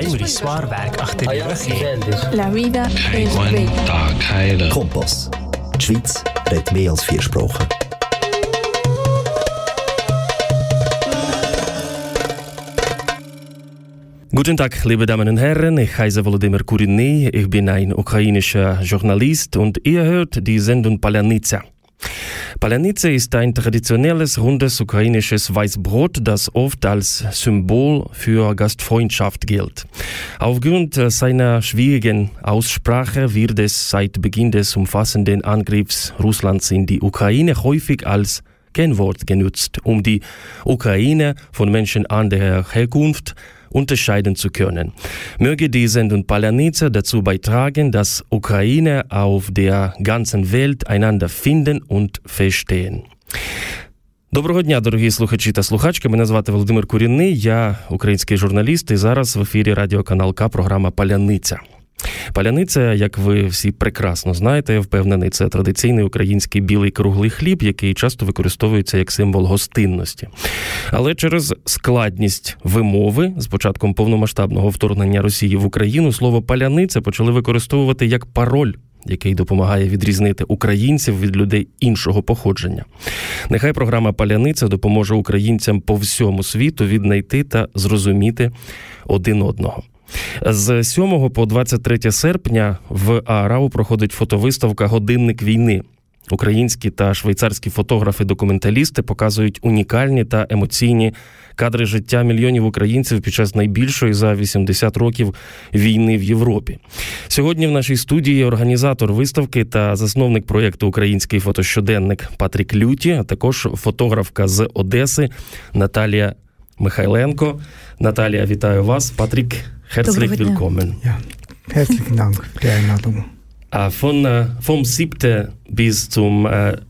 La vida es bella. Kompass. Die Schweiz redet mehr als 4 Sprachen. Guten Tag, liebe Damen und Herren, ich heiße Volodymyr Kuryny, ich bin ein ukrainischer Journalist und ihr hört die Sendung Palyanytsia. Palyanytsia ist ein traditionelles, rundes ukrainisches Weißbrot, das oft als Symbol für Gastfreundschaft gilt. Aufgrund seiner schwierigen Aussprache wird es seit Beginn des umfassenden Angriffs Russlands in die Ukraine häufig als Kennwort genutzt, um die Ukraine von Menschen anderer Herkunft unterscheiden zu können. Möge die Sendung Palyanytsia dazu beitragen, dass Ukrainer auf der ganzen Welt einander finden und verstehen. Доброго дня, дорогі слухачі та слухачки. Мене звати Володимир Курінний, я український журналіст, і зараз в ефірі радіоканал К програма «Паляниця». Паляниця, як ви всі прекрасно знаєте, я впевнений, це традиційний український білий круглий хліб, який часто використовується як символ гостинності. Але через складність вимови з початком повномасштабного вторгнення Росії в Україну слово «паляниця» почали використовувати як пароль, який допомагає відрізнити українців від людей іншого походження. Нехай програма «Паляниця» допоможе українцям по всьому світу віднайти та зрозуміти один одного. З 7 по 23 серпня в ААРАУ проходить фотовиставка «Годинник війни». Українські та швейцарські фотографи-документалісти показують унікальні та емоційні кадри життя мільйонів українців під час найбільшої за 80 років війни в Європі. Сьогодні в нашій студії організатор виставки та засновник проєкту «Український фотощоденник» Патрік Люті, а також фотографка з Одеси Наталія Михайленко. Наталія, вітаю вас. Патрік, herzlich willkommen. Ja, herzlichen Dank für die Einladung. Vom 7. bis zum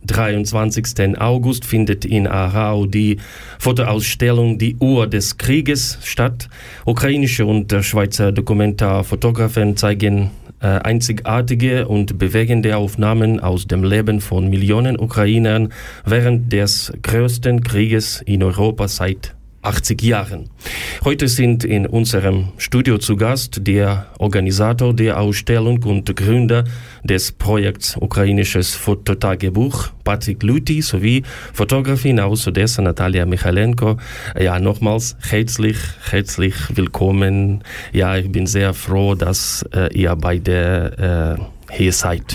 23. August findet in Aarau die Fotoausstellung Die Uhr des Krieges statt. Ukrainische und Schweizer Dokumentarfotografen zeigen einzigartige und bewegende Aufnahmen aus dem Leben von Millionen Ukrainern während des größten Krieges in Europa seit 80 Jahren. Heute sind in unserem Studio zu Gast der Organisator der Ausstellung und Gründer des Projekts Ukrainisches Fototagebuch, Pàtrick Luty, sowie Fotografin aus Odessa, Natalia Michailenko. Ja, nochmals herzlich willkommen. Ja, ich bin sehr froh, dass ihr beide hier seid.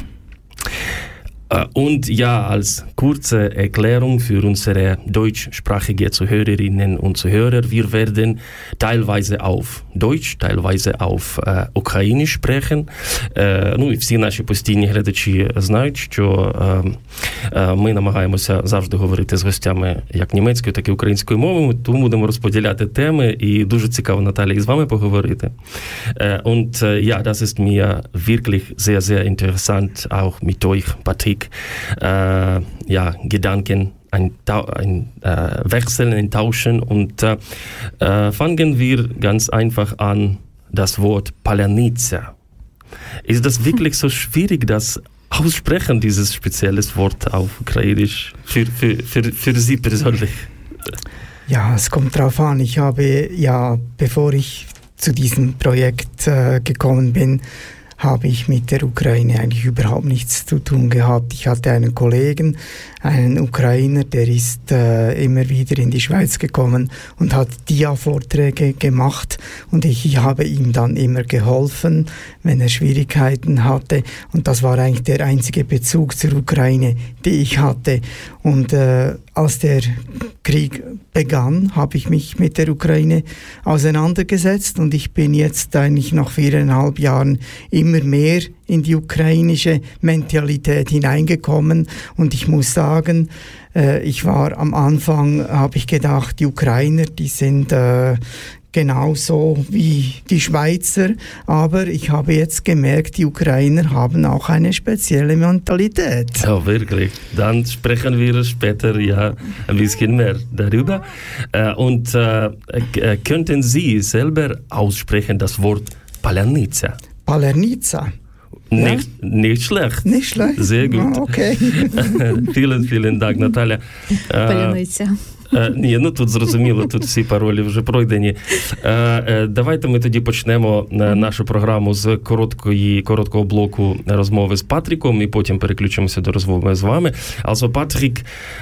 Und ja, als kurze Erklärung für unsere deutschsprachige Zuhörerinnen und Zuhörer, wir werden teilweise auf Deutsch, teilweise auf Ukrainisch sprechen. Ну і всі наші постійні глядачі знають, що ми намагаємося завжди говорити з гостями як німецькою, так і українською мовами, тому будемо розподіляти теми, і дуже цікаво, Наталія, з вами поговорити. Und ja, das ist mir wirklich sehr, sehr interessant, auch mit euch, Pàtrick, Gedanken wechseln, tauschen und fangen wir ganz einfach an, das Wort Palyanytsia. Ist das wirklich so schwierig, das Aussprechen dieses spezielles Wort auf Ukrainisch für Sie persönlich? Ja, es kommt drauf an. Ich habe bevor ich zu diesem Projekt gekommen bin, habe ich mit der Ukraine eigentlich überhaupt nichts zu tun gehabt. Ich hatte einen Kollegen, einen Ukrainer, der ist immer wieder in die Schweiz gekommen und hat Dia-Vorträge gemacht und ich habe ihm dann immer geholfen, wenn er Schwierigkeiten hatte, und das war eigentlich der einzige Bezug zur Ukraine, die ich hatte. Und als der Krieg begann, habe ich mich mit der Ukraine auseinandergesetzt und ich bin jetzt eigentlich nach 4,5 Jahren immer mehr in die ukrainische Mentalität hineingekommen, und ich muss sagen, ich war am Anfang, habe ich gedacht, die Ukrainer, die sind genauso wie die Schweizer, aber ich habe jetzt gemerkt, die Ukrainer haben auch eine spezielle Mentalität. Oh, wirklich? Dann sprechen wir später ein bisschen mehr darüber. Und könnten Sie selber aussprechen das Wort Palyanytsia? Palyanytsia? Nicht schlecht. Nicht schlecht? Sehr gut. Okay. Vielen Dank, Natalia. Palyanytsia. Ні, ну тут зрозуміло, тут всі паролі вже пройдені. Давайте ми тоді почнемо нашу програму з короткого блоку розмови з Patrickом і потім переключимося до розмови з вами. Also Patrick,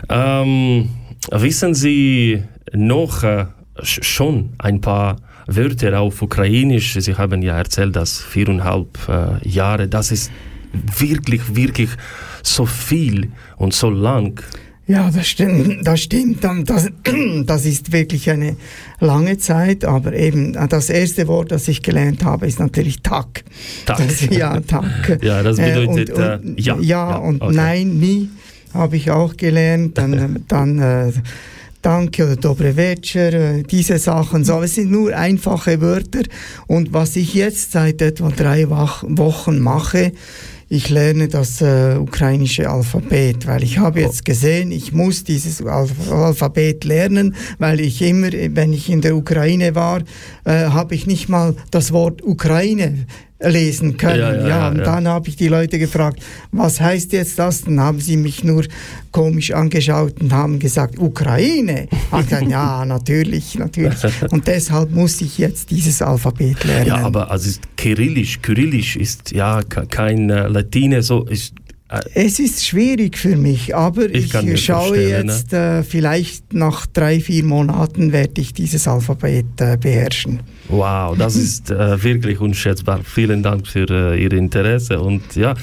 wissen Sie noch schon ein paar Wörter auf Ukrainisch? Sie haben ja erzählt, dass 4,5 Jahre, das ist wirklich so viel und so lang. Ja, das stimmt. Das ist wirklich eine lange Zeit, aber eben das erste Wort, das ich gelernt habe, ist natürlich Tak. Tak. Tak. Ja, das bedeutet ja. Ja, und okay. Nein, nie habe ich auch gelernt. Dann Danke oder Dobre Večer, diese Sachen. So, es sind nur einfache Wörter. Und was ich jetzt seit etwa 3 Wochen mache, ich lerne das ukrainische Alphabet, weil ich habe jetzt gesehen, ich muss dieses Alphabet lernen, weil ich immer, wenn ich in der Ukraine war, habe ich nicht mal das Wort Ukraine lesen können. Und dann habe ich die Leute gefragt, was heißt jetzt das? Dann haben sie mich nur komisch angeschaut und haben gesagt, Ukraine. Ich habe gesagt, ja, natürlich. Und deshalb muss ich jetzt dieses Alphabet lernen. Ja, aber also Kyrillisch ist ja kein Latine, so ist. Es ist schwierig für mich, aber ich schaue jetzt, vielleicht nach 3-4 Monaten werde ich dieses Alphabet beherrschen. Wow, das ist wirklich unschätzbar. Vielen Dank für Ihr Interesse. Und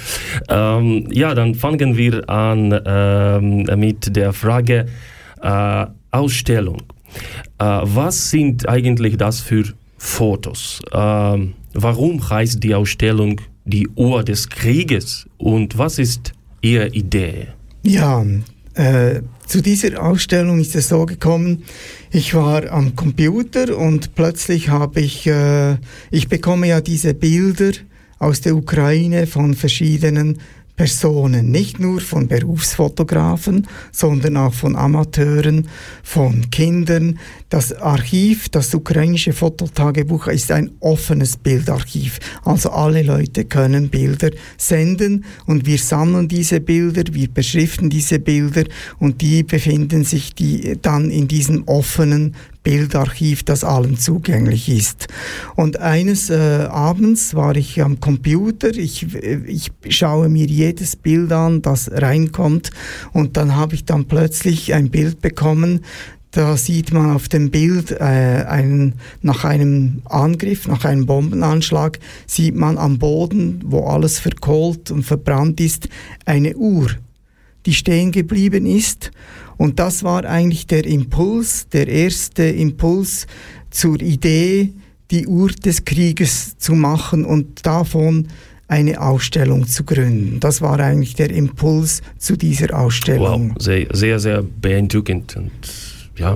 dann fangen wir an mit der Frage Ausstellung. Was sind eigentlich das für Fotos? Warum heißt die Ausstellung Die Uhr des Krieges und was ist Ihre Idee? Ja, zu dieser Ausstellung ist es so gekommen, ich war am Computer und plötzlich habe ich bekomme ja diese Bilder aus der Ukraine von verschiedenen Personen, nicht nur von Berufsfotografen, sondern auch von Amateuren, von Kindern. Das Archiv, das ukrainische Fototagebuch, ist ein offenes Bildarchiv. Also alle Leute können Bilder senden und wir sammeln diese Bilder, wir beschriften diese Bilder und die befinden sich dann in diesem offenen Bildarchiv, das allen zugänglich ist. Und eines Abends war ich am Computer, ich schaue mir jedes Bild an, das reinkommt und dann habe ich dann plötzlich ein Bild bekommen. Da sieht man auf dem Bild nach einem Angriff, nach einem Bombenanschlag, sieht man am Boden, wo alles verkohlt und verbrannt ist, eine Uhr, die stehen geblieben ist. Und das war eigentlich der erste Impuls zur Idee, die Uhr des Krieges zu machen und davon eine Ausstellung zu gründen. Das war eigentlich der Impuls zu dieser Ausstellung. Wow, sehr, sehr, sehr beeindruckend. Und ja.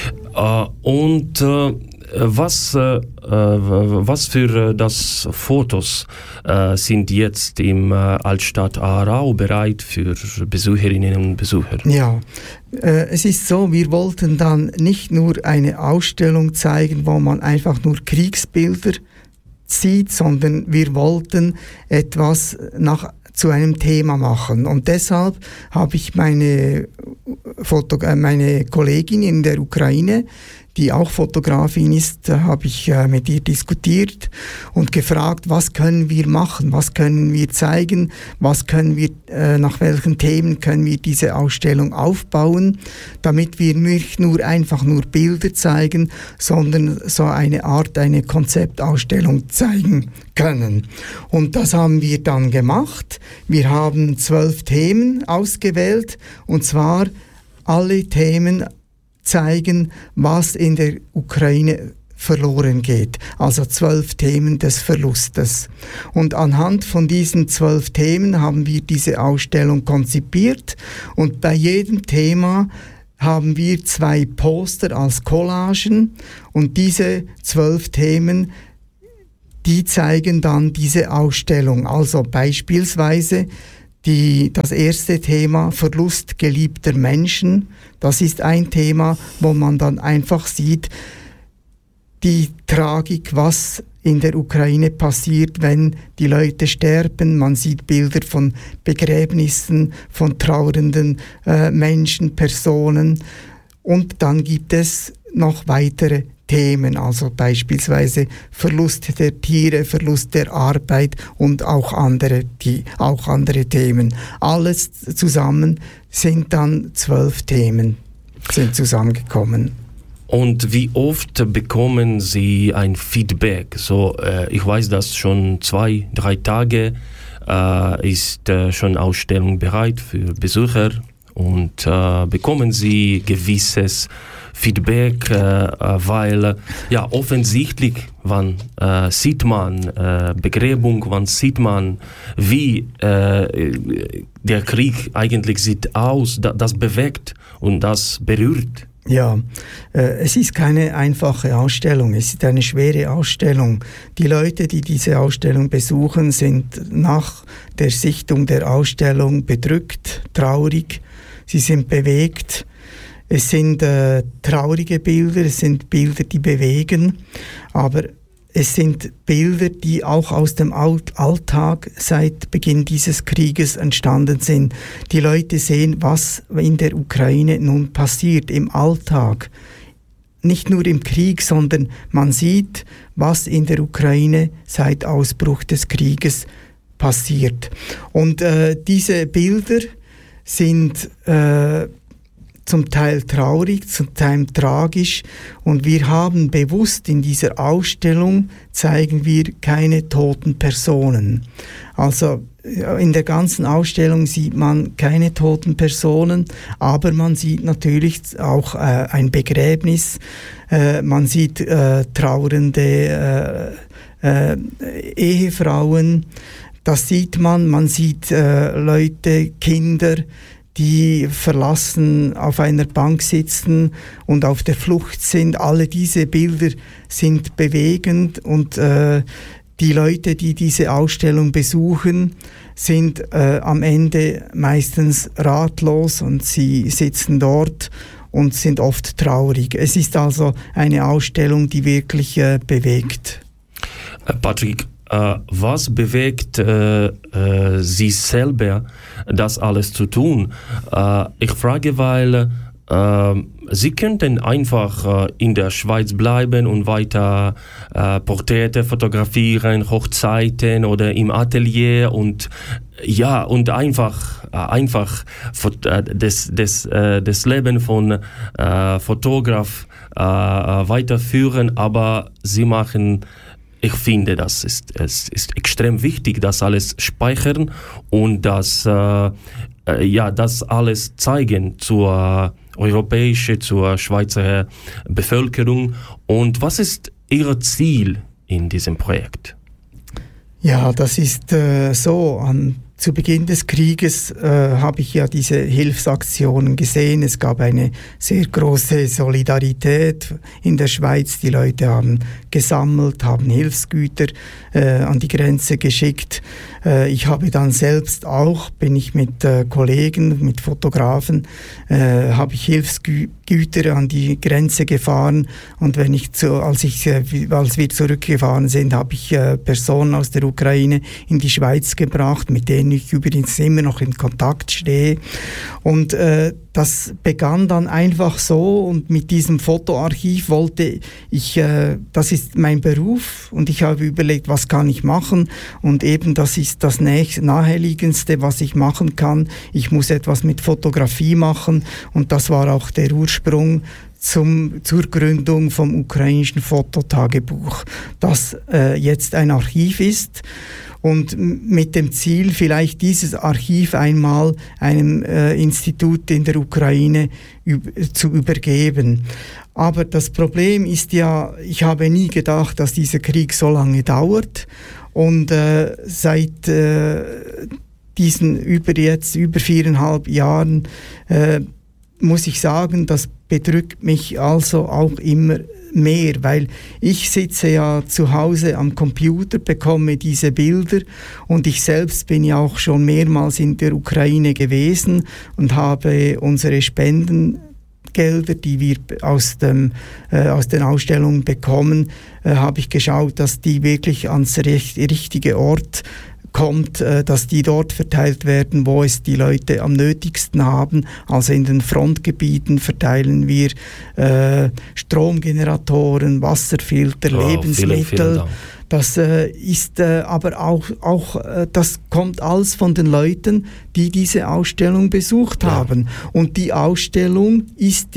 Was für das Fotos sind jetzt im Altstadt Aarau bereit für Besucherinnen und Besucher? Ja, es ist so, wir wollten dann nicht nur eine Ausstellung zeigen, wo man einfach nur Kriegsbilder sieht, sondern wir wollten etwas zu einem Thema machen. Und deshalb habe ich meine Kollegin in der Ukraine, die auch Fotografin ist, habe ich mit ihr diskutiert und gefragt, was können wir machen, was können wir zeigen, was können wir, nach welchen Themen können wir diese Ausstellung aufbauen, damit wir nicht nur einfach nur Bilder zeigen, sondern so eine Konzeptausstellung zeigen können. Und das haben wir dann gemacht. Wir haben 12 Themen ausgewählt und zwar alle Themen zeigen, was in der Ukraine verloren geht. Also 12 Themen des Verlustes. Und anhand von diesen 12 Themen haben wir diese Ausstellung konzipiert und bei jedem Thema haben wir 2 Poster als Collagen und diese 12 Themen, die zeigen dann diese Ausstellung. Also beispielsweise das erste Thema, Verlust geliebter Menschen, das ist ein Thema, wo man dann einfach sieht, die Tragik, was in der Ukraine passiert, wenn die Leute sterben. Man sieht Bilder von Begräbnissen, von trauernden Menschen, Personen. Und dann gibt es noch weitere Themen, also beispielsweise Verlust der Tiere, Verlust der Arbeit und auch andere Themen. Alles zusammen sind dann 12 Themen, sind zusammengekommen. Und wie oft bekommen Sie ein Feedback? So, ich weiß, dass schon 2-3 Tage ist schon Ausstellung bereit für Besucher und bekommen Sie gewisses Feedback, weil ja offensichtlich, wann sieht man Begräbung, wann sieht man, wie der Krieg eigentlich sieht aus, das bewegt und das berührt. Ja, es ist keine einfache Ausstellung, es ist eine schwere Ausstellung. Die Leute, die diese Ausstellung besuchen, sind nach der Sichtung der Ausstellung bedrückt, traurig, sie sind bewegt. Es sind traurige Bilder, es sind Bilder, die bewegen, aber es sind Bilder, die auch aus dem Alltag seit Beginn dieses Krieges entstanden sind. Die Leute sehen, was in der Ukraine nun passiert im Alltag. Nicht nur im Krieg, sondern man sieht, was in der Ukraine seit Ausbruch des Krieges passiert. Und diese Bilder sind zum Teil traurig, zum Teil tragisch, und wir haben bewusst in dieser Ausstellung, zeigen wir keine toten Personen. Also in der ganzen Ausstellung sieht man keine toten Personen, aber man sieht natürlich auch ein Begräbnis, man sieht trauernde Ehefrauen, das sieht man sieht Leute, Kinder, die verlassen auf einer Bank sitzen und auf der Flucht sind. Alle diese Bilder sind bewegend, und die Leute, die diese Ausstellung besuchen, sind am Ende meistens ratlos, und sie sitzen dort und sind oft traurig. Es ist also eine Ausstellung, die wirklich bewegt. Patrick, was bewegt Sie selber, das alles zu tun? Ich frage, weil Sie könnten einfach in der Schweiz bleiben und weiter Porträte fotografieren, Hochzeiten oder im Atelier und einfach das Leben von Fotograf weiterführen, aber Sie machen. Ich finde, es ist extrem wichtig, das alles speichern und das alles zeigen zur europäischen, zur Schweizer Bevölkerung. Und was ist Ihr Ziel in diesem Projekt? Ja, das ist so. Zu Beginn des Krieges habe ich ja diese Hilfsaktionen gesehen. Es gab eine sehr große Solidarität in der Schweiz. Die Leute haben gesammelt, haben Hilfsgüter an die Grenze geschickt. Ich habe dann selbst auch, bin ich mit Kollegen, mit Fotografen, habe ich Hilfsgüter an die Grenze gefahren. Und als wir zurückgefahren sind, habe ich Personen aus der Ukraine in die Schweiz gebracht, mit denen ich übrigens immer noch in Kontakt stehe. Und das begann dann einfach so, und mit diesem Fotoarchiv wollte ich, das ist mein Beruf, und ich habe überlegt, was kann ich machen, und eben das ist das naheliegendste, was ich machen kann. Ich muss etwas mit Fotografie machen, und das war auch der Ursprung zur Gründung vom ukrainischen Fototagebuch, das jetzt ein Archiv ist. Und mit dem Ziel, vielleicht dieses Archiv einmal einem Institut in der Ukraine zu übergeben. Aber das Problem ist ja, ich habe nie gedacht, dass dieser Krieg so lange dauert. Und seit diesen über 4,5 Jahren muss ich sagen, das bedrückt mich also auch immer mehr, weil ich sitze ja zu Hause am Computer, bekomme diese Bilder, und ich selbst bin ja auch schon mehrmals in der Ukraine gewesen und habe unsere Spendengelder, die wir aus den Ausstellungen bekommen, habe ich geschaut, dass die wirklich ans richtige Ort kommt, dass die dort verteilt werden, wo es die Leute am nötigsten haben. Also in den Frontgebieten verteilen wir Stromgeneratoren, Wasserfilter, Lebensmittel. Das ist aber auch das kommt alles von den Leuten, die diese Ausstellung besucht haben. Und die Ausstellung ist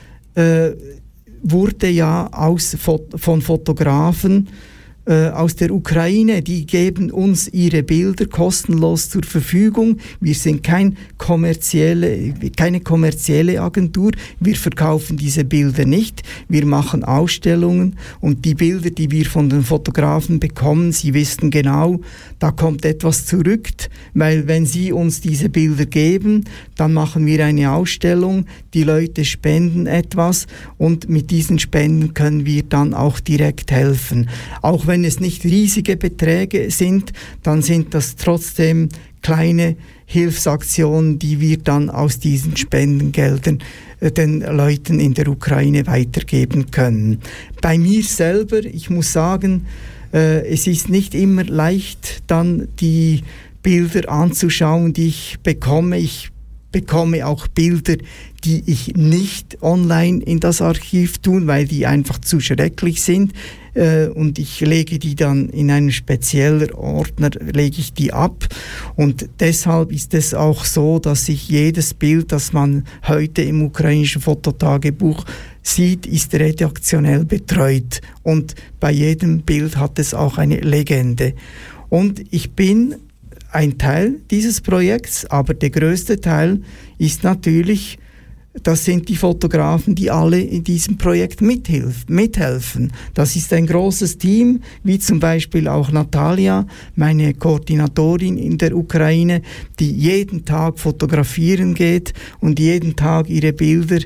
wurde ja von Fotografen aus der Ukraine, die geben uns ihre Bilder kostenlos zur Verfügung. Wir sind keine kommerzielle Agentur, wir verkaufen diese Bilder nicht, wir machen Ausstellungen und die Bilder, die wir von den Fotografen bekommen, sie wissen genau, da kommt etwas zurück, weil wenn sie uns diese Bilder geben, dann machen wir eine Ausstellung, die Leute spenden etwas und mit diesen Spenden können wir dann auch direkt helfen. Auch wenn es nicht riesige Beträge sind, dann sind das trotzdem kleine Hilfsaktionen, die wir dann aus diesen Spendengeldern den Leuten in der Ukraine weitergeben können. Bei mir selber, ich muss sagen, es ist nicht immer leicht, dann die Bilder anzuschauen, die ich bekomme. Ich bekomme auch Bilder, die ich nicht online in das Archiv tun, weil die einfach zu schrecklich sind. Und ich lege die dann in einen speziellen Ordner, lege ich die ab. Und deshalb ist es auch so, dass ich jedes Bild, das man heute im ukrainischen Fototagebuch sieht, ist redaktionell betreut. Und bei jedem Bild hat es auch eine Legende. Und ich bin ein Teil dieses Projekts, aber der größte Teil ist natürlich, das sind die Fotografen, die alle in diesem Projekt mithelfen. Das ist ein großes Team, wie zum Beispiel auch Natalia, meine Koordinatorin in der Ukraine, die jeden Tag fotografieren geht und jeden Tag ihre Bilder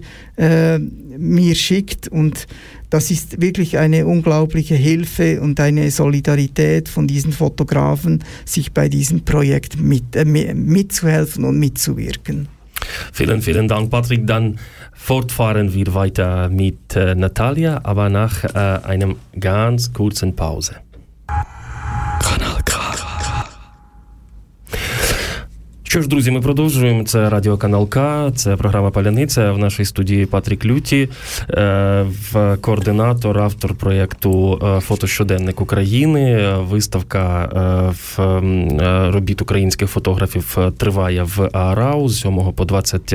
mir schickt. Und das ist wirklich eine unglaubliche Hilfe und eine Solidarität von diesen Fotografen, sich bei diesem Projekt mitzuhelfen und mitzuwirken. Vielen, vielen Dank, Patrick. Dann fortfahren wir weiter mit Natalia, aber nach einem ganz kurzen Pause. Канал К. Що ж, друзі, ми продовжуємо. Це радіоканал К, це програма «Паляниця». В нашій студії Патрік Люті, координатор, автор проєкту «Фотощоденник України». Виставка робіт українських фотографів триває в АРАУ з 7 по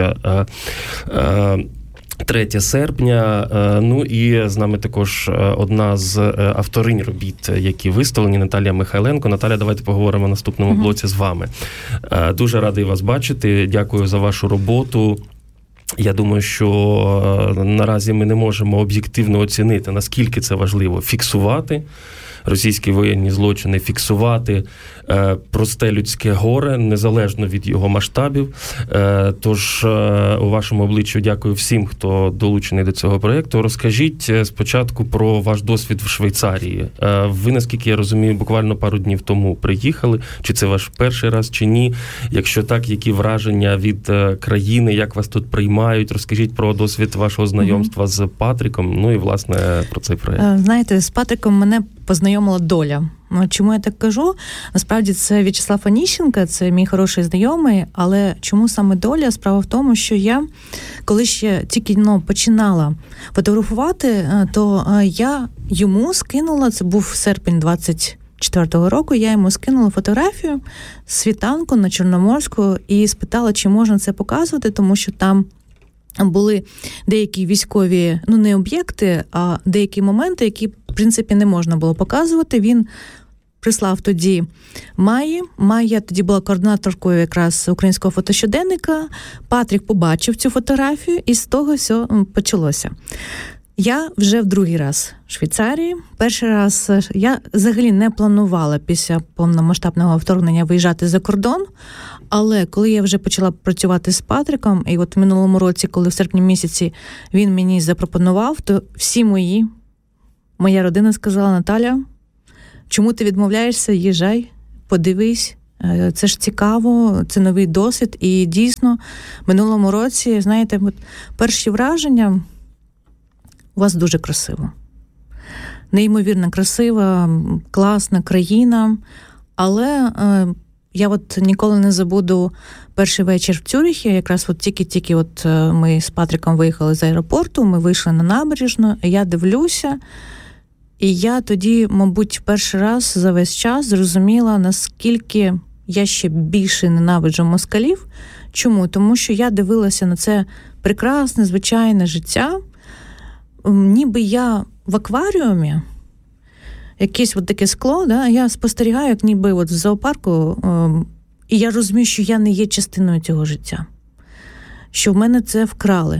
3 серпня. Ну і з нами також одна з авторинь робіт, які виставлені, Наталія Михайленко. Наталя, давайте поговоримо в наступному блоці з вами. Дуже радий вас бачити. Дякую за вашу роботу. Я думаю, що наразі ми не можемо об'єктивно оцінити, наскільки це важливо фіксувати російські воєнні злочини, фіксувати просте людське горе, незалежно від його масштабів. Тож у вашому обличчю дякую всім, хто долучений до цього проєкту. Розкажіть спочатку про ваш досвід в Швейцарії. Ви, наскільки я розумію, буквально пару днів тому приїхали. Чи це ваш перший раз, чи ні? Якщо так, які враження від країни, як вас тут приймають? Розкажіть про досвід вашого знайомства з Патріком, ну і, власне, про цей проєкт. Знаєте, з Патриком мене познайомила доля. Чому я так кажу? Насправді це В'ячеслав Аніщенко, це мій хороший знайомий, але чому саме доля? Справа в тому, що я, коли ще тільки починала фотографувати, то я йому скинула, це був серпень 24-го року, я йому скинула фотографію з світанку на Чорноморську і спитала, чи можна це показувати, тому що там були деякі військові, не об'єкти, а деякі моменти, які, в принципі, не можна було показувати. Він прислав тоді Майя тоді була координаторкою якраз українського фотощоденника. Патрік побачив цю фотографію, і з того все почалося. Я вже в другий раз в Швейцарії. Перший раз я взагалі не планувала після повномасштабного вторгнення виїжджати за кордон, але коли я вже почала працювати з Патриком, і от в минулому році, коли в серпні місяці він мені запропонував, то моя родина сказала: Наталя, чому ти відмовляєшся? Їжджай, подивись, це ж цікаво, це новий досвід. І дійсно, в минулому році, знаєте, перші враження: у вас дуже красиво. Неймовірно красива, класна країна, але я от ніколи не забуду перший вечір в Цюрихі, якраз от тільки от ми з Патриком виїхали з аеропорту, ми вийшли на набережну, я дивлюся, і я тоді, мабуть, перший раз за весь час зрозуміла, наскільки я ще більше ненавиджу москалів. Чому? Тому що я дивилася на це прекрасне, звичайне життя, ніби я в акваріумі, якесь от таке скло, да, я спостерігаю, як ніби от в зоопарку, і я розумію, що я не є частиною цього життя, що в мене це вкрали.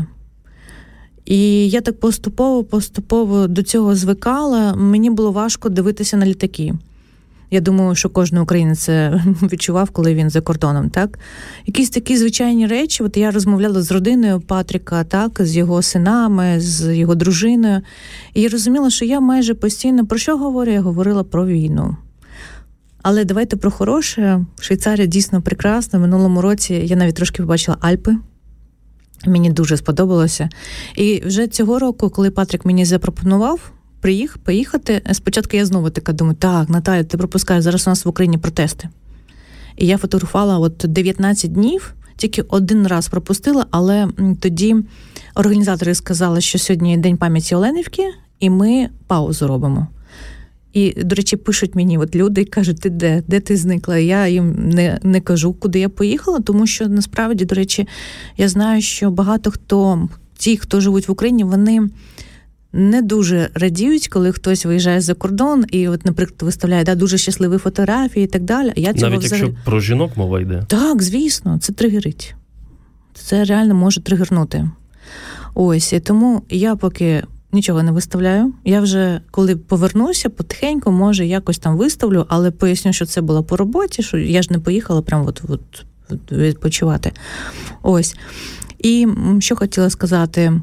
І я так поступово до цього звикала, мені було важко дивитися на літаки. Я думаю, що кожен українець це відчував, коли він за кордоном, так? Якісь такі звичайні речі, от я розмовляла з родиною Патрика, так, з його синами, з його дружиною, і я розуміла, що я майже постійно про що говорю? Я говорила про війну. Але давайте про хороше. Швейцарія дійсно прекрасна. В минулому році я навіть трошки побачила Альпи. Мені дуже сподобалося. І вже цього року, коли Патрик мені запропонував поїхати, спочатку я знову така думаю, так, Наталя, ти пропускаєш, зараз у нас в Україні протести. І я фотографувала от 19 днів, тільки один раз пропустила, але тоді організатори сказали, що сьогодні День пам'яті Оленівки, і ми паузу робимо. І, до речі, пишуть мені от люди і кажуть, ти де? Де ти зникла? Я їм не кажу, куди я поїхала, тому що, насправді, до речі, я знаю, що багато ті, хто живуть в Україні, вони не дуже радіють, коли хтось виїжджає за кордон і, от, наприклад, виставляє дуже щасливі фотографії і так далі. Навіть якщо про жінок мова йде? Так, звісно, це тригерить. Це реально може тригернути. Ось, і тому я поки нічого не виставляю. Я вже, коли повернуся, потихеньку, може, якось там виставлю, але поясню, що це було по роботі, що я ж не поїхала прямо от відпочивати. Ось. І що хотіла сказати,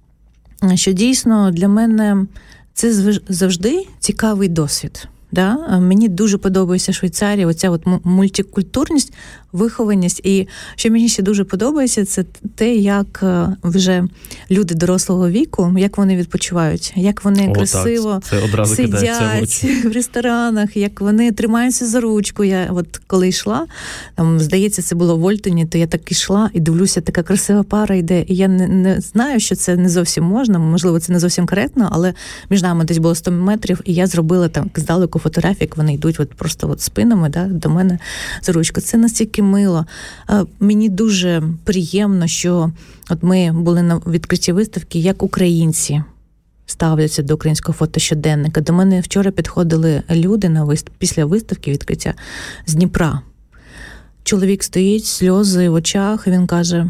що дійсно для мене це завжди цікавий досвід. Да? Мені дуже подобається Швейцарія, оця от мультикультурність, вихованість. І що мені ще дуже подобається, це те, як вже люди дорослого віку, як вони відпочивають, як вони красиво сидять в ресторанах, як вони тримаються за ручку. Я от коли йшла, там, здається, це було в Ольтоні, то я так йшла і дивлюся, така красива пара йде. І я не знаю, що це не зовсім можна, можливо, це не зовсім коректно, але між нами десь було 100 метрів, і я зробила там здалеку фотографії, як вони йдуть от просто от спинами, да, до мене за ручку. Це настільки мило. Мені дуже приємно, що от ми були на відкритті виставки, як українці ставляться до українського фотощоденника. До мене вчора підходили люди після виставки відкриття з Дніпра. Чоловік стоїть, сльози в очах, і він каже,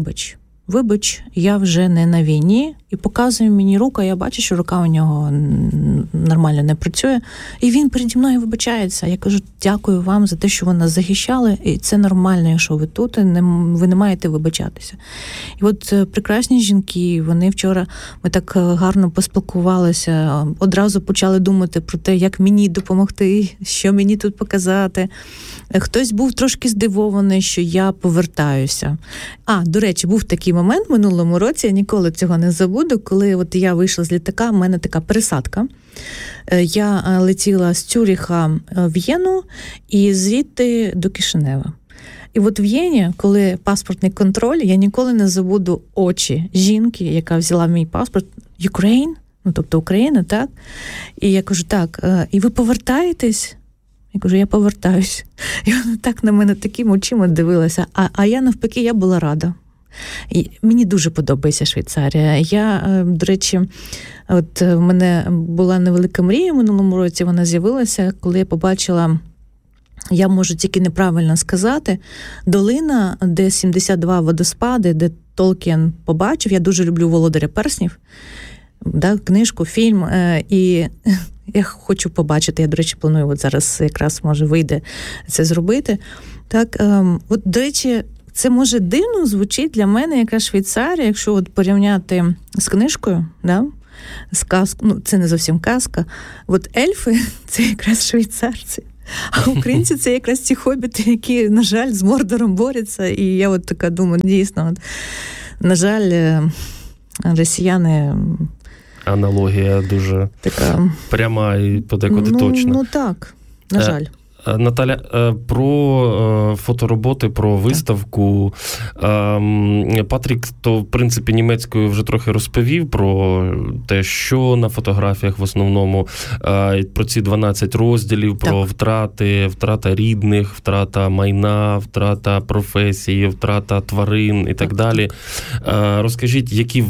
вибач, я вже не на війні, і показує мені руку, я бачу, що рука у нього нормально не працює, і він переді мною вибачається. Я кажу, дякую вам за те, що ви нас захищали, і це нормально, якщо ви тут, ви не маєте вибачатися. І от прекрасні жінки, вони вчора, ми так гарно поспілкувалися, одразу почали думати про те, як мені допомогти, що мені тут показати. Хтось був трошки здивований, що я повертаюся. До речі, був такий момент в минулому році, я ніколи цього не забуду, коли от я вийшла з літака, в мене така пересадка. Я летіла з Цюриха в Єну і звідти до Кишинева. І от в Єні, коли паспортний контроль, я ніколи не забуду очі жінки, яка взяла мій паспорт, Ukraine, тобто Україна, так? І я кажу, так, і ви повертаєтесь? Я кажу, я повертаюсь. І вона так на мене такими очима дивилася. А я навпаки, я була рада. І мені дуже подобається Швейцарія. Я, до речі, от в мене була невелика мрія в минулому році, вона з'явилася, коли я побачила, я можу тільки неправильно сказати, долина, де 72 водоспади, де Толкін побачив. Я дуже люблю «Володаря перснів», да, книжку, фільм, і я хочу побачити, я, до речі, планую, от зараз якраз, може, вийде це зробити. Так, от, до речі, це, може, дивно звучить для мене, яка Швейцарія, якщо от порівняти з книжкою, да? З казкою, це не зовсім казка. От ельфи – це якраз швейцарці, а українці – це якраз ті хобіти, які, на жаль, з Мордором борються. І я от така думаю, дійсно, от, на жаль, росіяни... Аналогія дуже така пряма і подекуди точна. Ну так, на жаль. Наталя, про фотороботи, про виставку. Патрік, то, в принципі, німецькою вже трохи розповів про те, що на фотографіях в основному, про ці 12 розділів, про втрата рідних, втрата майна, втрата професії, втрата тварин і так далі. Розкажіть, який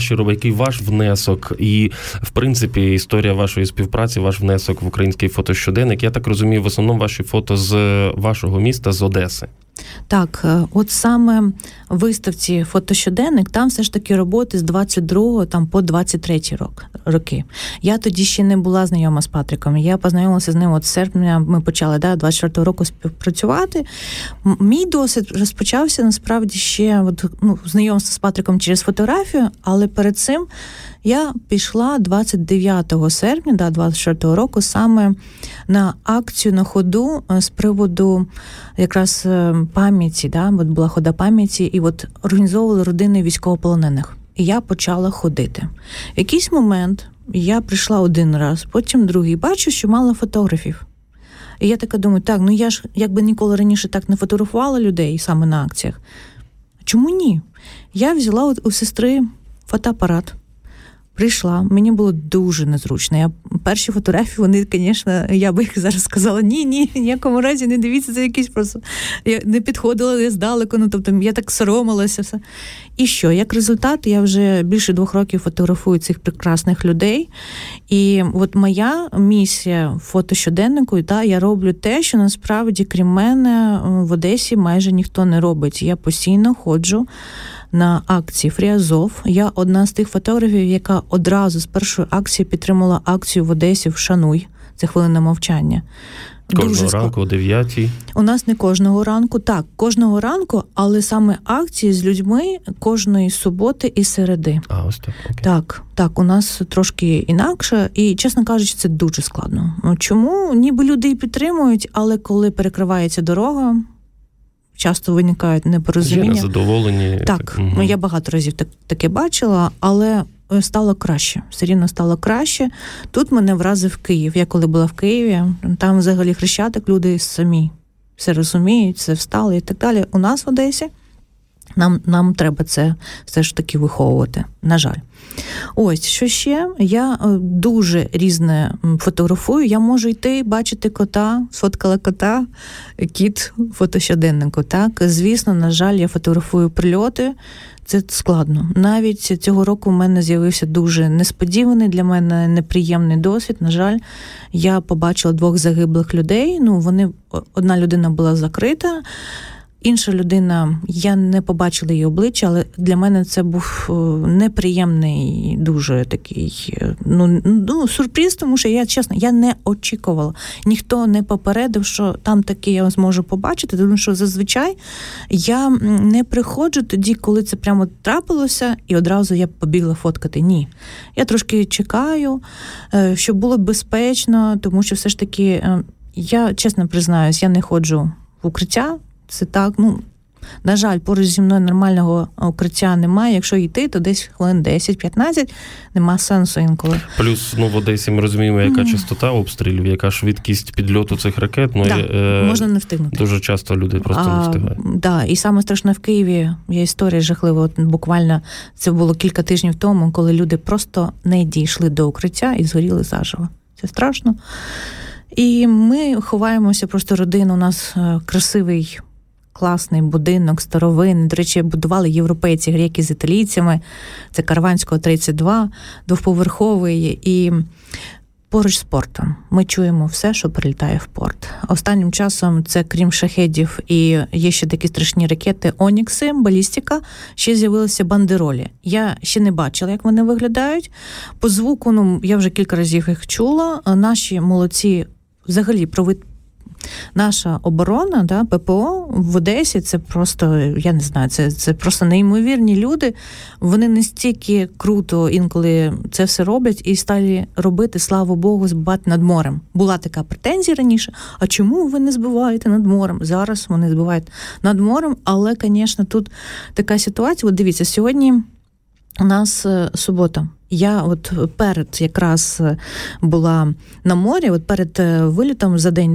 ваш внесок і, в принципі, історія вашої співпраці, ваш внесок в український фотощоденник. Я так розумію, в основному ваші фото з вашого міста, з Одеси. Так, от саме в виставці «Фотощоденник» там все ж таки роботи з 22-го там, по 23-й роки. Я тоді ще не була знайома з Патріком. Я познайомилася з ним от з серпня, ми почали 24-го року співпрацювати. Мій досвід розпочався насправді ще знайомство з Патріком через фотографію, але перед цим я пішла 29 серпня 24-го року саме на акцію на ходу з приводу якраз пам'яті, от була хода пам'яті, і от організовували родини військовополонених. І я почала ходити. В якийсь момент я прийшла один раз, потім другий, бачу, що мало фотографів. І я така думаю, я ж якби ніколи раніше так не фотографувала людей саме на акціях. Чому ні? Я взяла у сестри фотоапарат. Прийшла, мені було дуже незручно. Перші фотографії, вони, звісно, я би їх зараз сказала, ні, ніякому разі не дивіться, це якісь просто... Я не підходила я здалеку, я так соромилася. Все. І що? Як результат, я вже більше 2 років фотографую цих прекрасних людей. І от моя місія в фотощоденнику, я роблю те, що насправді, крім мене, в Одесі майже ніхто не робить. Я постійно ходжу на акції Free Azov. Я одна з тих фотографів, яка одразу з першої акції підтримала акцію в Одесі «Вшануй». Це хвилина мовчання. Кожного ранку о 9-й? У нас не кожного ранку. Так, кожного ранку, але саме акції з людьми кожної суботи і середи. Ось так. Окей. Так, у нас трошки інакше. І, чесно кажучи, це дуже складно. Чому? Ніби люди і підтримують, але коли перекривається дорога, часто виникають непорозуміння. Є незадоволені. Так, я багато разів таке бачила, але стало краще. Все рівно стало краще. Тут мене вразив Київ. Я коли була в Києві, там взагалі Хрещатик, люди самі все розуміють, все встали і так далі. У нас в Одесі нам треба це все ж таки виховувати, на жаль. Ось, що ще? Я дуже різне фотографую. Я можу йти, бачити кота, сфоткала кота, кіт в фотощоденнику. Так? Звісно, на жаль, я фотографую прильоти. Це складно. Навіть цього року в мене з'явився дуже несподіваний для мене неприємний досвід. На жаль, я побачила 2 загиблих людей. Одна людина була закрита, інша людина, я не побачила її обличчя, але для мене це був неприємний, дуже такий, сюрприз, тому що я не очікувала. Ніхто не попередив, що там таке я зможу побачити, тому що зазвичай я не приходжу тоді, коли це прямо трапилося, і одразу я побігла фоткати. Ні. Я трошки чекаю, щоб було безпечно, тому що все ж таки, я чесно признаюсь, я не ходжу в укриття. Це так, на жаль, поруч зі мною нормального укриття немає. Якщо йти, то десь хвилин 10-15, нема сенсу інколи. Плюс, в Одесі ми розуміємо, яка частота обстрілів, яка швидкість підльоту цих ракет. Можна не встигнути. Дуже часто люди просто не встигають. Так, і саме страшне в Києві, є історія жахлива. От буквально це було кілька тижнів тому, коли люди просто не дійшли до укриття і згоріли заживо. Це страшно. І ми ховаємося, просто родина, у нас красивий, класний будинок, старовинний. До речі, будували європейці, греки з італійцями. Це Карванського 32, 2-поверховий. І поруч з портом ми чуємо все, що прилітає в порт. Останнім часом це, крім шахедів, і є ще такі страшні ракети Онікси, балістика, ще з'явилися бандеролі. Я ще не бачила, як вони виглядають. По звуку, я вже кілька разів їх чула. Наші молодці взагалі наша оборона, ППО в Одесі, це просто, я не знаю, це просто неймовірні люди. Вони настільки круто інколи це все роблять і стали робити, слава Богу, збивати над морем. Була така претензія раніше, а чому ви не збиваєте над морем? Зараз вони збивають над морем, але, звісно, тут така ситуація. От дивіться, сьогодні у нас субота. Я перед якраз була на морі, перед вилітом за день до,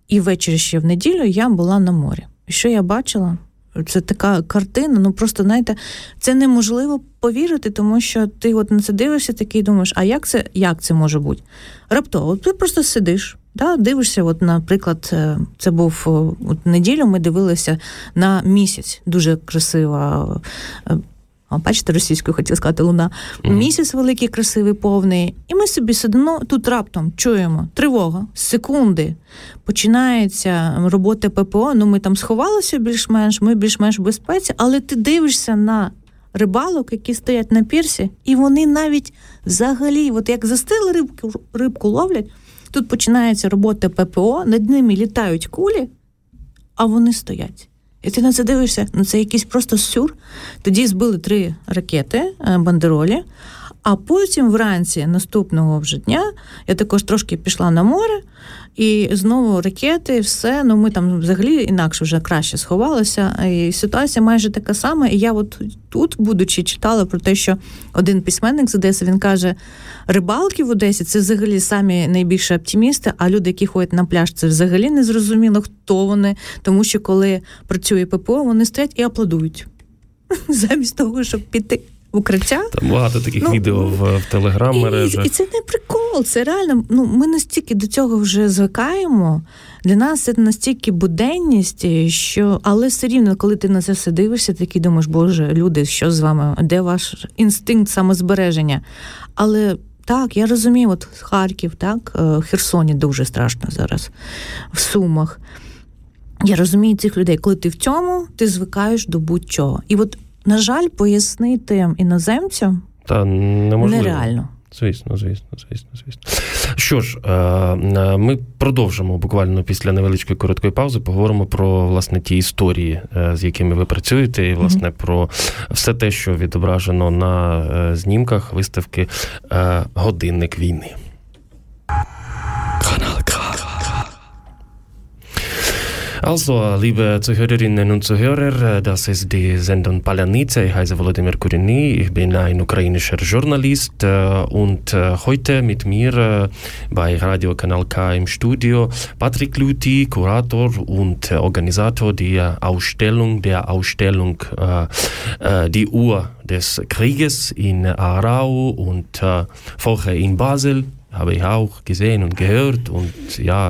і ввечері ще в неділю я була на морі. І що я бачила? Це така картина, ну просто, знаєте, це неможливо повірити, тому що ти от на це дивишся такий думаєш, а як це може бути? Раптово, ти просто сидиш, да, дивишся, от, наприклад, це був от неділю, ми дивилися на місяць, дуже красива, бачите, російською хотіла сказати, луна, місяць великий, красивий, повний, і ми собі сидимо, тут раптом чуємо тривога, секунди, починається робота ППО, ну ми там сховалися більш-менш, ми більш-менш в безпеці, але ти дивишся на рибалок, які стоять на пірсі, і вони навіть взагалі, от як застили рибку ловлять, тут починається робота ППО, над ними літають кулі, а вони стоять. І ти на це дивишся, ну це якийсь просто сюр. Тоді збили 3 ракети бандеролі, а потім вранці наступного вже дня я також трошки пішла на море, і знову ракети, все, ну ми там взагалі інакше вже краще сховалися, і ситуація майже така сама. І я от тут, будучи, читала про те, що один письменник з Одеси, він каже, рибалки в Одесі – це взагалі самі найбільші оптимісти, а люди, які ходять на пляж, це взагалі не зрозуміло, хто вони, тому що коли працює ППО, вони стоять і аплодують. Замість того, щоб піти в укриття. Там багато таких відео в телеграм-мережах. І це не прикол, це реально, ну, ми настільки до цього вже звикаємо, для нас це настільки буденність, що, але все рівно, коли ти на це все дивишся, такий думаєш, боже, люди, що з вами, де ваш інстинкт самозбереження? Але так, я розумію, от Харків, так, в Херсоні дуже страшно зараз, в Сумах. Я розумію цих людей, коли ти в цьому, ти звикаєш до будь-чого. І от, на жаль, пояснити іноземцям нереально. Звісно. Що ж, ми продовжимо буквально після невеличкої короткої паузи, поговоримо про, власне, ті історії, з якими ви працюєте, і, власне, про все те, що відображено на знімках виставки «Годинник війни». Kanal K. Also, liebe Zuhörerinnen und Zuhörer, das ist die Sendung Paljanice. Ich heiße Volodymyr Kuryny, ich bin ein ukrainischer Journalist und heute mit mir bei Radio Kanal K im Studio Patrick Luti, Kurator und Organisator der Ausstellung Die Uhr des Krieges in Aarau und vorher in Basel. Habe ich auch gesehen und gehört und ja,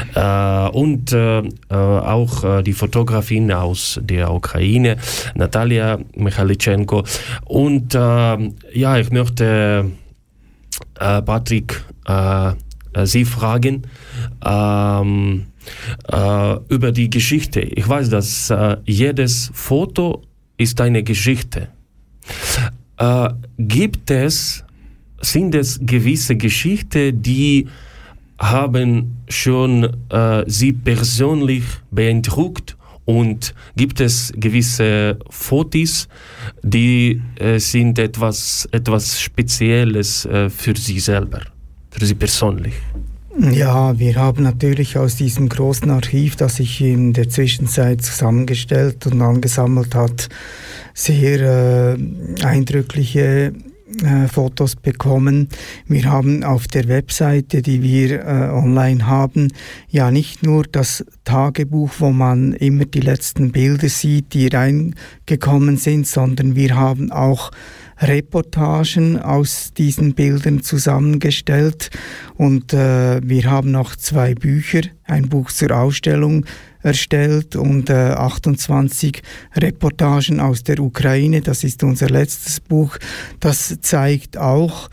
auch die Fotografin aus der Ukraine, Natalia Michalichenko. Und ja, ich möchte Patrick Sie fragen über die Geschichte. Ich weiß, dass jedes Foto ist eine Geschichte. Sind es gewisse Geschichten, die haben schon Sie persönlich beeindruckt? Und gibt es gewisse Fotos, die sind etwas Spezielles für Sie selber, für Sie persönlich? Ja, wir haben natürlich aus diesem großen Archiv, das sich in der Zwischenzeit zusammengestellt und angesammelt hat, sehr eindrückliche Fotos bekommen. Wir haben auf der Webseite, die wir online haben, ja nicht nur das Tagebuch, wo man immer die letzten Bilder sieht, die reingekommen sind, sondern wir haben auch Reportagen aus diesen Bildern zusammengestellt und wir haben noch 2 Bücher, ein Buch zur Ausstellung erstellt und 28 Reportagen aus der Ukraine. Das ist unser letztes Buch. Das zeigt auch,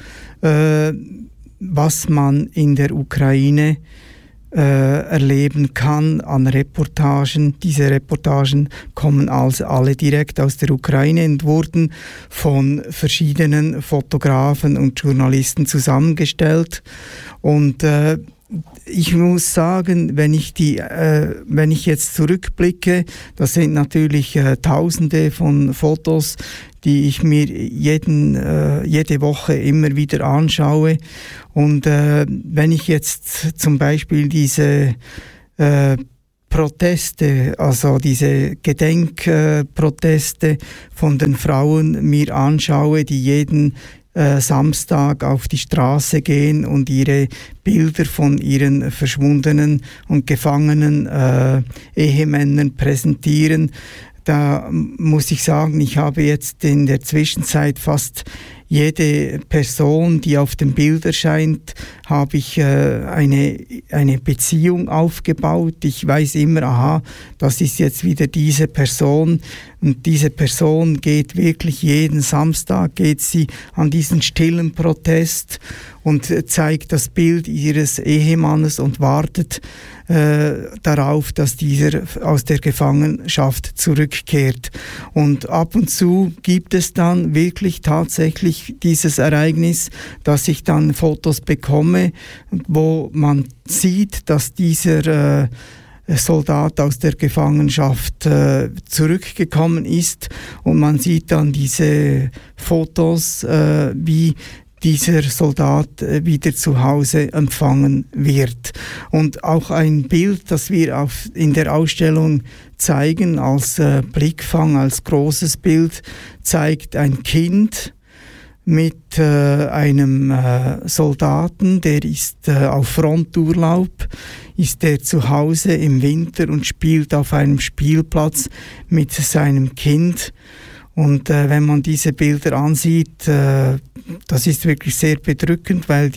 was man in der Ukraine erleben kann an Reportagen. Diese Reportagen kommen also alle direkt aus der Ukraine und wurden von verschiedenen Fotografen und Journalisten zusammengestellt. Und ich muss sagen, wenn ich jetzt zurückblicke, das sind natürlich Tausende von Fotos, die ich mir jede Woche immer wieder anschaue. Und wenn ich jetzt zum Beispiel diese Proteste, also diese Gedenkproteste von den Frauen mir anschaue, die Samstag auf die Straße gehen und ihre Bilder von ihren verschwundenen und gefangenen Ehemännern präsentieren. Da muss ich sagen, ich habe jetzt in der Zwischenzeit fast jede Person, die auf dem Bild erscheint, habe ich eine Beziehung aufgebaut. Ich weiß immer, aha, das ist jetzt wieder diese Person. Und diese Person geht wirklich jeden Samstag, geht sie an diesen stillen Protest und zeigt das Bild ihres Ehemannes und wartet darauf, dass dieser aus der Gefangenschaft zurückkehrt. Und ab und zu gibt es dann wirklich tatsächlich dieses Ereignis, dass ich dann Fotos bekomme, wo man sieht, dass dieser Soldat aus der Gefangenschaft zurückgekommen ist, und man sieht dann diese Fotos, wie dieser Soldat wieder zu Hause empfangen wird. Und auch ein Bild, das wir in der Ausstellung zeigen, als Blickfang, als großes Bild, zeigt ein Kind mit einem Soldaten, der ist auf Fronturlaub, ist der zu Hause im Winter und spielt auf einem Spielplatz mit seinem Kind. Und wenn man diese Bilder ansieht, das ist wirklich sehr bedrückend, weil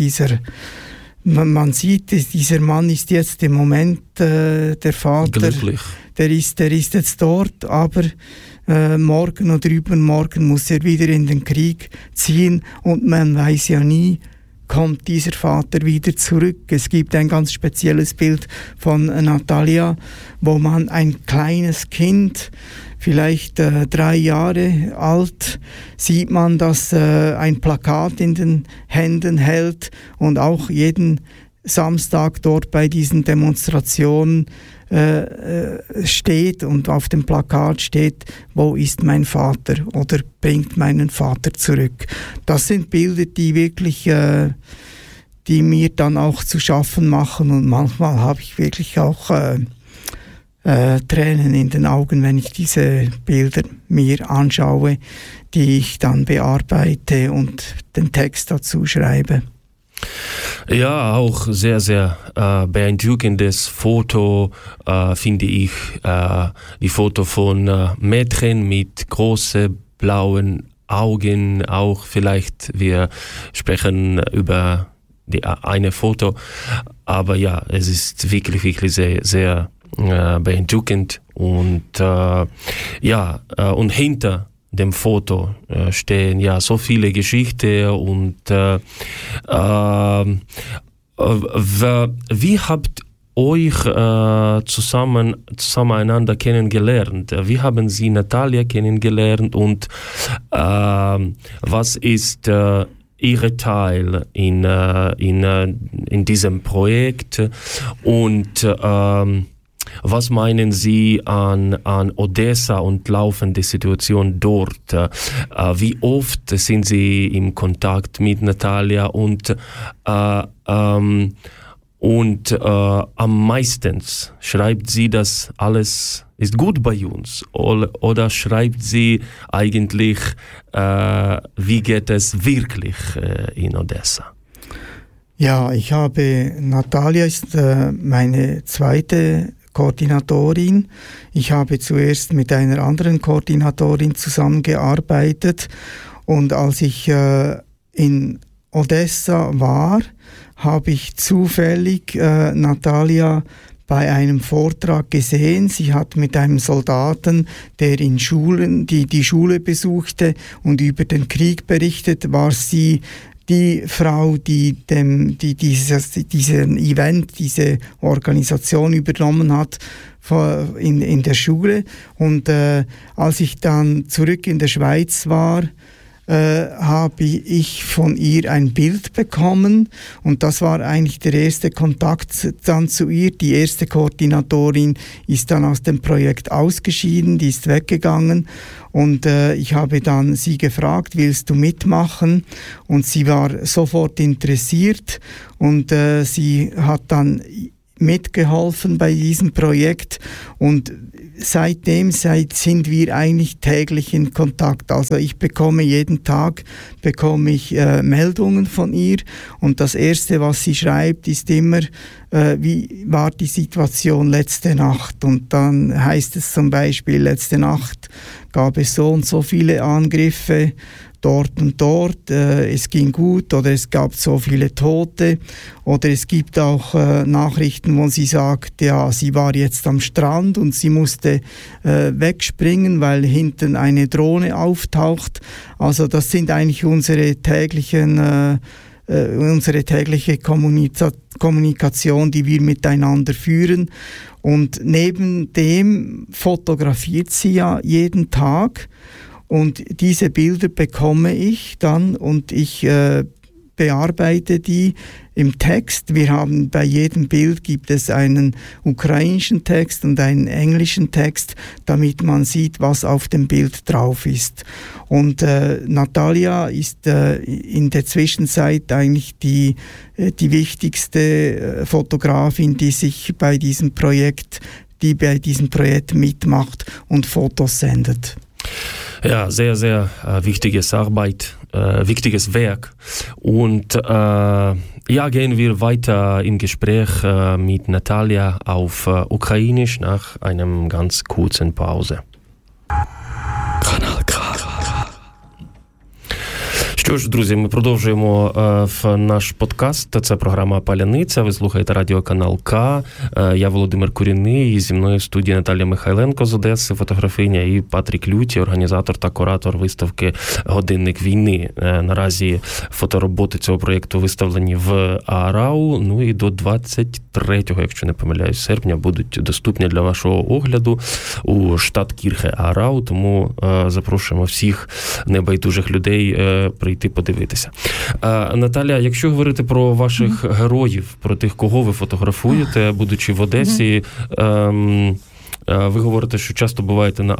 man sieht, dieser Mann ist jetzt im Moment der Vater, glücklich. Der ist jetzt dort, aber morgen oder übermorgen muss er wieder in den Krieg ziehen und man weiß ja nie, kommt dieser Vater wieder zurück. Es gibt ein ganz spezielles Bild von Natalia, wo man ein kleines Kind, vielleicht 3 Jahre alt, sieht man, dass ein Plakat in den Händen hält und auch jeden Samstag dort bei diesen Demonstrationen steht, und auf dem Plakat steht: Wo ist mein Vater? Oder bringt meinen Vater zurück. Das sind Bilder, die wirklich die mir dann auch zu schaffen machen, und manchmal habe ich wirklich auch Tränen in den Augen, wenn ich diese Bilder mir anschaue, die ich dann bearbeite und den Text dazu schreibe. Ja, auch sehr, sehr beeindruckendes Foto, finde ich. Die Foto von Mädchen mit großen blauen Augen. Auch vielleicht, wir sprechen über eine Foto. Aber ja, es ist wirklich, wirklich sehr, sehr beeindruckend. Und und hinter dem Foto stehen ja so viele Geschichten, und wie habt euch zusammeneinander kennengelernt? Wie haben Sie Natalia kennengelernt, und was ist Ihr Teil in diesem Projekt, und was meinen Sie an Odessa und laufende Situation dort? Wie oft sind Sie im Kontakt mit Natalia, und am meisten schreibt sie, dass alles ist gut bei uns, oder schreibt sie eigentlich, wie geht es wirklich in Odessa? Ja, Natalia ist meine zweite Koordinatorin. Ich habe zuerst mit einer anderen Koordinatorin zusammengearbeitet, und als ich in Odessa war, habe ich zufällig Natalia bei einem Vortrag gesehen. Sie hat mit einem Soldaten, der in Schulen, die Schule besuchte und über den Krieg berichtet, war sie die Frau, die diesen Event, diese Organisation übernommen hat in der Schule. Und als ich dann zurück in der Schweiz war, habe ich von ihr ein Bild bekommen, und das war eigentlich der erste Kontakt dann zu ihr. Die erste Koordinatorin ist dann aus dem Projekt ausgeschieden, die ist weggegangen, und ich habe dann sie gefragt: Willst du mitmachen? Und sie war sofort interessiert, und sie hat dann mitgeholfen bei diesem Projekt und seitdem sind wir eigentlich täglich in Kontakt. Also ich bekomme jeden Tag Meldungen von ihr und das Erste, was sie schreibt, ist immer, wie war die Situation letzte Nacht? Und dann heißt es zum Beispiel, letzte Nacht gab es so und so viele Angriffe, dort und dort, es ging gut oder es gab so viele Tote oder es gibt auch Nachrichten, wo sie sagt, ja, sie war jetzt am Strand und sie musste wegspringen, weil hinten eine Drohne auftaucht. Also das sind eigentlich unsere tägliche Kommunikation, die wir miteinander führen. Und neben dem fotografiert sie ja jeden Tag. Und diese Bilder bekomme ich dann und ich bearbeite die im Text. Wir haben bei jedem Bild gibt es einen ukrainischen Text und einen englischen Text, damit man sieht, was auf dem Bild drauf ist. Und Natalia ist in der Zwischenzeit eigentlich die wichtigste Fotografin, die bei diesem Projekt mitmacht und Fotos sendet. Ja, sehr, sehr wichtiges Werk. Und gehen wir weiter im Gespräch mit Natalia auf Ukrainisch nach einem ganz kurzen Pause. Kanal K. Що ж, друзі, ми продовжуємо наш подкаст. Це програма «Паляниця». Ви слухаєте радіоканал К. Я Володимир Курінний, і зі мною в студії Наталія Михайленко з Одеси, фотографиня, і Патрік Люті, організатор та куратор виставки «Годинник війни». Наразі фотороботи цього проєкту виставлені в АРАУ, ну і до 23-го, якщо не помиляюсь, серпня будуть доступні для вашого огляду у штаткірхе АРАУ, тому запрошуємо всіх небайдужих людей прийти подивитися. Наталя, якщо говорити про ваших героїв, про тих, кого ви фотографуєте, будучи в Одесі, ви говорите, що часто буваєте на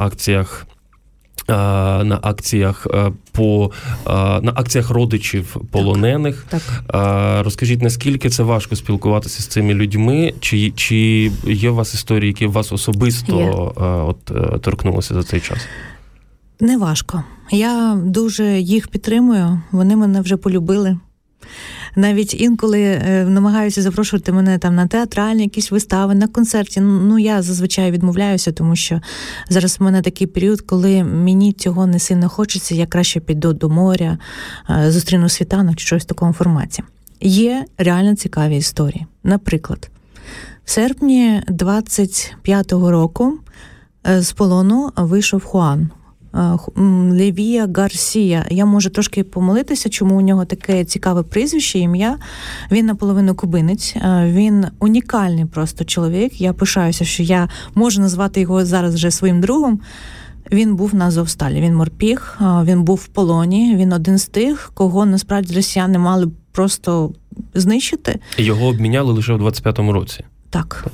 акціях родичів полонених. Так. Розкажіть, наскільки це важко спілкуватися з цими людьми? Чи є у вас історії, які вас особисто торкнулися за цей час? Не важко. Я дуже їх підтримую, вони мене вже полюбили. Навіть інколи намагаються запрошувати мене там на театральні якісь вистави, на концерті. Ну, я зазвичай відмовляюся, тому що зараз в мене такий період, коли мені цього не сильно хочеться, я краще піду до моря, зустріну світанок чи щось в такому форматі. Є реально цікаві історії. Наприклад, в серпні 25-го року з полону вийшов Хуан. Левія Гарсія. Я можу трошки помилитися, чому у нього таке цікаве прізвище, ім'я. Він наполовину кубинець. Він унікальний просто чоловік. Я пишаюся, що я можу назвати його зараз вже своїм другом. Він був на Азовсталі. Він морпіг, він був в полоні. Він один з тих, кого насправді росіяни мали просто знищити. Його обміняли лише в 25-му році? Так.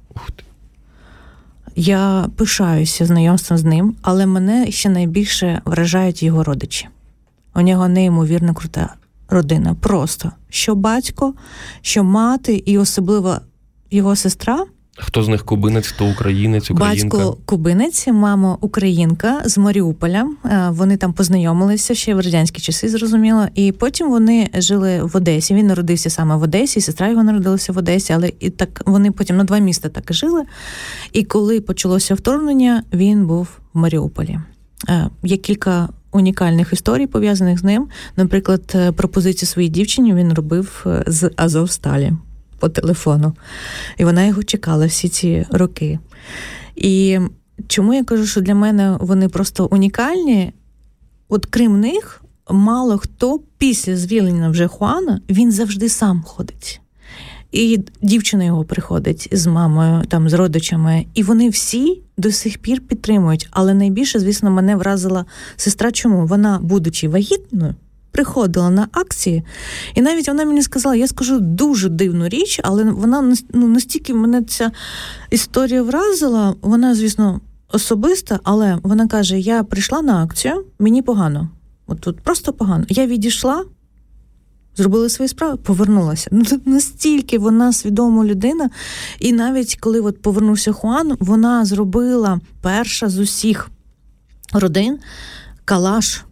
Я пишаюся знайомством з ним, але мене ще найбільше вражають його родичі. У нього неймовірно крута родина. Просто. Що батько, що мати і особливо його сестра. Хто з них кубинець, хто українець, українка? Батько кубинець, мама українка з Маріуполя. Вони там познайомилися ще в радянські часи, зрозуміло. І потім вони жили в Одесі. Він народився саме в Одесі, сестра його народилася в Одесі, але і так вони потім на 2 міста так і жили. І коли почалося вторгнення, він був в Маріуполі. Є кілька унікальних історій, пов'язаних з ним. Наприклад, пропозицію своїй дівчині він робив з Азовсталі по телефону. І вона його чекала всі ці роки. І чому я кажу, що для мене вони просто унікальні? От крім них, мало хто після звільнення вже Хуана, він завжди сам ходить. І дівчина його приходить з мамою, там, з родичами. І вони всі до сих пір підтримують. Але найбільше, звісно, мене вразила сестра. Чому? Вона, будучи вагітною, приходила на акції, і навіть вона мені сказала, я скажу дуже дивну річ, але вона настільки мене ця історія вразила, вона, звісно, особиста, але вона каже, я прийшла на акцію, мені погано. От тут просто погано. Я відійшла, зробили свої справи, повернулася. Настільки вона свідома людина. І навіть коли от повернувся Хуан, вона зробила перша з усіх родин калаш